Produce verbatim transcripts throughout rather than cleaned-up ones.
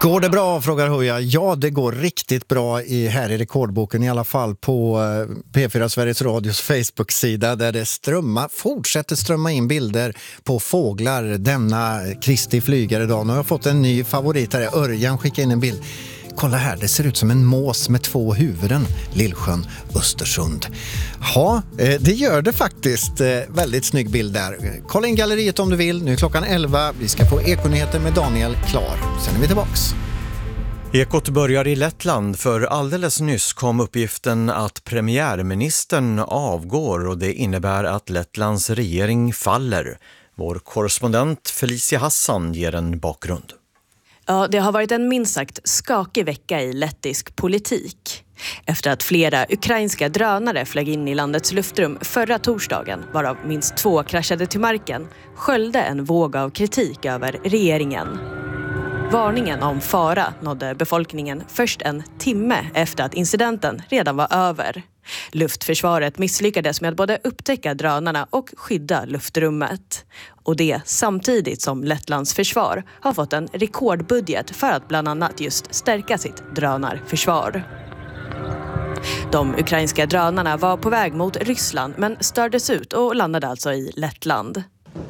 Går det bra, frågar Hoja. Ja, det går riktigt bra i, här i Rekordboken, i alla fall på P fyra Sveriges Radios Facebook-sida, där det strömmar, fortsätter strömma in bilder på fåglar denna Kristi flygare dag. Nu har jag fått en ny favorit här. Örjan skickar in en bild. Kolla här, det ser ut som en mås med två huvuden. Lillsjön, Östersund. Ja, det gör det faktiskt. Väldigt snygg bild där. Kolla in galleriet om du vill. Nu är klockan elva. Vi ska få Ekonyheter med Daniel Klar. Sen är vi tillbaks. Ekot börjar i Lettland, för alldeles nyss kom uppgiften att premiärministern avgår och det innebär att Lettlands regering faller. Vår korrespondent Felicia Hassan ger en bakgrund. Ja, det har varit en minst sagt skakig vecka i lettisk politik. Efter att flera ukrainska drönare flög in i landets luftrum förra torsdagen, varav minst två kraschade till marken, sköljde en våg av kritik över regeringen. Varningen om fara nådde befolkningen först en timme efter att incidenten redan var över. Luftförsvaret misslyckades med att både upptäcka drönarna och skydda luftrummet. Och det samtidigt som Lettlands försvar har fått en rekordbudget för att bland annat just stärka sitt drönarförsvar. De ukrainska drönarna var på väg mot Ryssland men stördes ut och landade alltså i Lettland.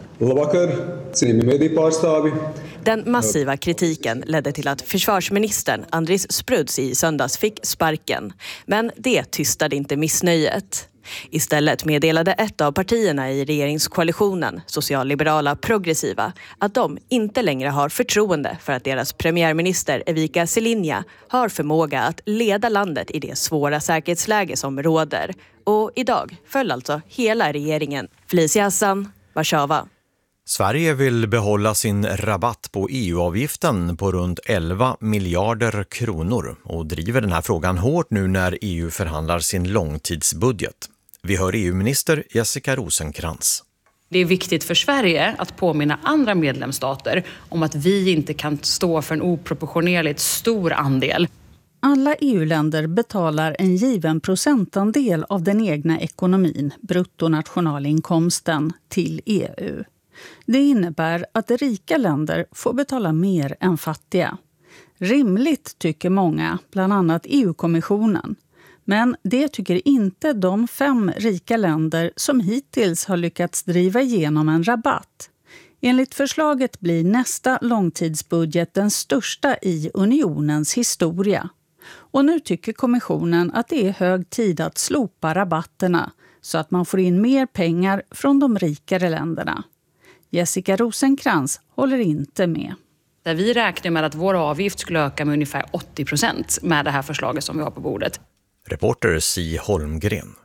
Den massiva kritiken ledde till att försvarsministern Andris Spruds i söndags fick sparken. Men det tystade inte missnöjet. Istället meddelade ett av partierna i regeringskoalitionen, socialliberala progressiva, att de inte längre har förtroende för att deras premiärminister Evika Selinja har förmåga att leda landet i det svåra säkerhetsläge som råder. Och idag föll alltså hela regeringen. Felicia Hassan, Warszawa. Sverige vill behålla sin rabatt på E U-avgiften på runt elva miljarder kronor och driver den här frågan hårt nu när E U förhandlar sin långtidsbudget. Vi hör E U-minister Jessica Rosencrantz. Det är viktigt för Sverige att påminna andra medlemsstater om att vi inte kan stå för en oproportionerligt stor andel. Alla E U-länder betalar en given procentandel av den egna ekonomin, bruttonationalinkomsten, till E U. Det innebär att rika länder får betala mer än fattiga. Rimligt tycker många, bland annat E U-kommissionen. Men det tycker inte de fem rika länder som hittills har lyckats driva igenom en rabatt. Enligt förslaget blir nästa långtidsbudget den största i unionens historia. Och nu tycker kommissionen att det är hög tid att slopa rabatterna så att man får in mer pengar från de rikare länderna. Jessica Rosencrantz håller inte med. Där vi räknar med att vår avgift skulle öka med ungefär åttio procent med det här förslaget som vi har på bordet. Reporter Si Holmgren.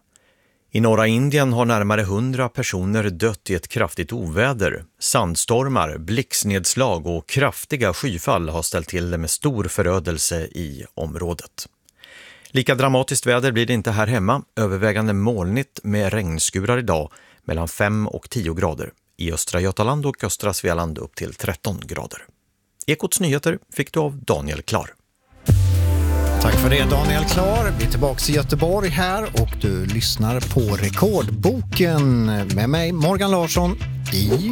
I norra Indien har närmare hundra personer dött i ett kraftigt oväder. Sandstormar, blixtnedslag och kraftiga skyfall har ställt till det med stor förödelse i området. Lika dramatiskt väder blir det inte här hemma. Övervägande molnigt med regnskurar idag mellan fem och tio grader. I östra Götaland och östra Svealand upp till tretton grader. Ekots nyheter fick du av Daniel Klar. Tack för det, Daniel Klar. Vi är tillbaka i Göteborg här och du lyssnar på Rekordboken med mig, Morgan Larsson, i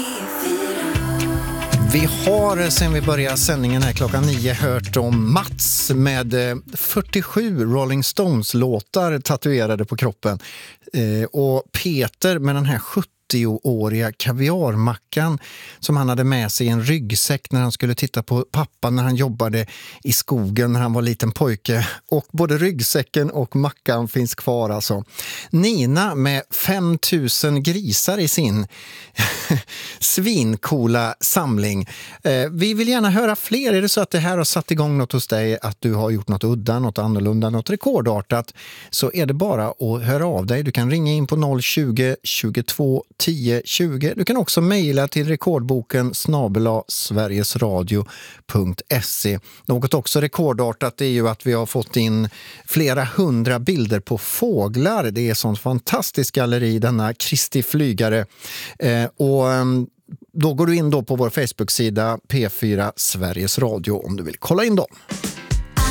Vi har sen vi började sändningen här klockan nio hört om Mats med fyrtiosju Rolling Stones-låtar tatuerade på kroppen. Och Peter med den här sjuttioåriga kaviarmackan som han hade med sig i en ryggsäck när han skulle titta på pappa när han jobbade i skogen när han var liten pojke. Och både ryggsäcken och mackan finns kvar alltså. Nina med fem tusen grisar i sin svinkola samling. Eh, vi vill gärna höra fler. Är det så att det här har satt igång något hos dig, att du har gjort något udda, något annorlunda, något rekordartat, så är det bara att höra av dig. Du kan ringa in på noll tjugo, tjugotvå, tio, tjugo. Du kan också mejla till rekordboken snabel-a sverigesradio punkt se. Något också rekordartat är ju att vi har fått in flera hundra bilder på fåglar. Det är sånt fantastiskt galleri, denna Kristi flygare. Eh, och då går du in då på vår Facebook-sida P fyra Sveriges Radio om du vill kolla in dem.